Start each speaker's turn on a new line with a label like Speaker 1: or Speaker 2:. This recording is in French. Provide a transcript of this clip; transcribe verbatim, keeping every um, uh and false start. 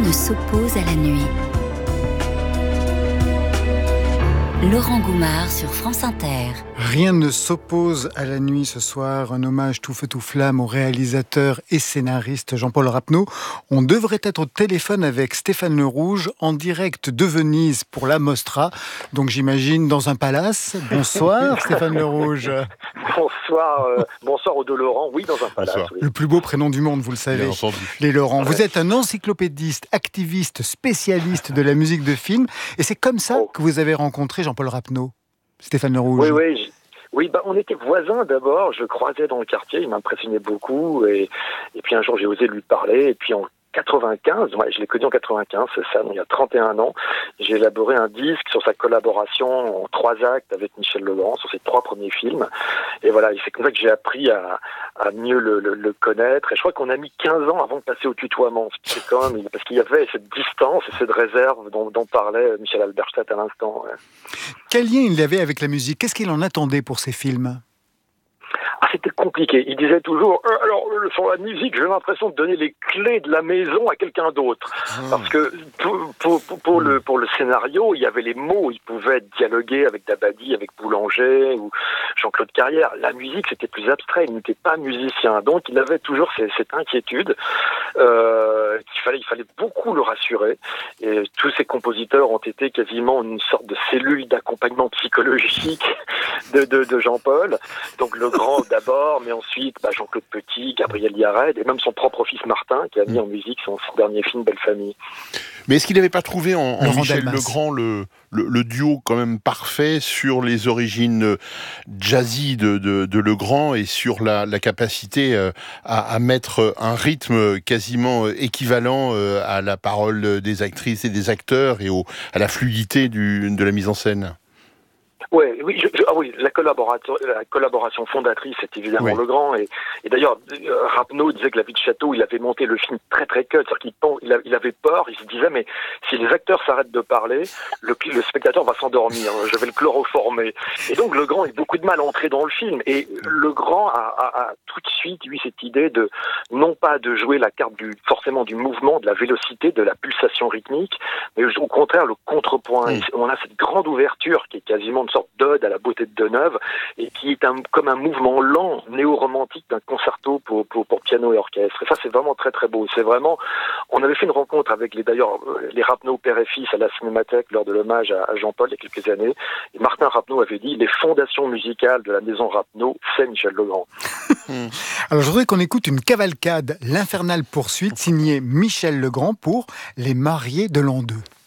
Speaker 1: ne s'oppose à la nuit. Laurent Goumard sur France Inter.
Speaker 2: Rien ne s'oppose à la nuit ce soir. Un hommage tout feu tout flamme au réalisateur et scénariste Jean-Paul Rappeneau. On devrait être au téléphone avec Stéphane Le Rouge en direct de Venise pour la Mostra. Donc j'imagine dans un palace. Bonsoir Stéphane Le Rouge.
Speaker 3: Bonsoir, euh, bonsoir aux deux Laurent. Oui, dans un palace. Oui.
Speaker 2: Le plus beau prénom du monde, vous le savez. Les Laurent. Ouais. Vous êtes un encyclopédiste, activiste, spécialiste de la musique de film. Et c'est comme ça oh. que vous avez rencontré Jean-Paul Rappeneau. Stéphane Le Rouge.
Speaker 3: Oui, oui. J- Oui, bah, on était voisins d'abord. Je le croisais dans le quartier. Il m'impressionnait beaucoup. Et, et puis un jour, j'ai osé lui parler. Et puis en quatre-vingt-quinze, ouais, je l'ai connu en quatre-vingt-quinze, c'est ça, donc il y a trente et un ans. J'ai élaboré un disque sur sa collaboration en trois actes avec Michel Legrand sur ses trois premiers films. Et voilà, c'est comme ça que j'ai appris à, à mieux le, le, le connaître. Et je crois qu'on a mis quinze ans avant de passer au tutoiement. C'est quand même, parce qu'il y avait cette distance et cette réserve dont, dont parlait Michel Alberstadt à l'instant. Ouais.
Speaker 2: Quel lien il avait avec la musique ? Qu'est-ce qu'il en attendait pour ses films ?
Speaker 3: Ah, c'était compliqué. Il disait toujours, euh, alors sur la musique, j'ai l'impression de donner les clés de la maison à quelqu'un d'autre. Mmh. Parce que pour, pour, pour, pour, le, pour le scénario, il y avait les mots. Il pouvait dialoguer avec Dabadi, avec Boulanger ou Jean-Claude Carrière. La musique, c'était plus abstrait. Il n'était pas musicien. Donc, il avait toujours ces, cette inquiétude euh, qu'il fallait, il fallait beaucoup le rassurer. Et tous ces compositeurs ont été quasiment une sorte de cellule d'accompagnement psychologique de, de, de Jean-Paul. Donc, le grand d'abord, mais ensuite bah, Jean-Claude Petit, Gabriel Yared, et même son propre fils Martin, qui a mis en musique son, son dernier film Belle Famille.
Speaker 4: Mais est-ce qu'il n'avait pas trouvé en, en Michel Legrand le, le, le duo quand même parfait sur les origines jazzy de, de, de Legrand et sur la, la capacité à, à mettre un rythme quasiment équivalent à la parole des actrices et des acteurs et au, à la fluidité du, de la mise en scène?
Speaker 3: Ouais, oui, je, je, ah oui, la collaboration, la collaboration fondatrice, c'est évidemment oui. Legrand. Et, et d'ailleurs, euh, Rappeneau disait que La Vie de Château, il avait monté le film très très cut, c'est-à-dire qu'il il, a, il avait peur, il se disait mais si les acteurs s'arrêtent de parler, le, le spectateur va s'endormir, je vais le chloroformer. Et donc Legrand a eu beaucoup de mal à entrer dans le film. Et Legrand a, a, a tout de suite eu cette idée de non pas de jouer la carte du forcément du mouvement, de la vélocité, de la pulsation rythmique, mais au contraire le contrepoint. Mmh. On a cette grande ouverture qui est quasiment une sorte d'ode à la beauté de Deneuve et qui est un, comme un mouvement lent, néo-romantique d'un concerto pour, pour, pour piano et orchestre. Et ça, c'est vraiment très très beau. C'est vraiment, on avait fait une rencontre avec les d'ailleurs les Rappeneau père et fils à la Cinémathèque lors de l'hommage à, à Jean-Paul il y a quelques années. Et Martin Rappeneau avait dit les fondations musicales de la maison Rappeneau, c'est Michel Legrand.
Speaker 2: Alors je voudrais qu'on écoute une cavalcade, l'Infernale poursuite, signée Michel Legrand pour Les Mariés de l'an deux.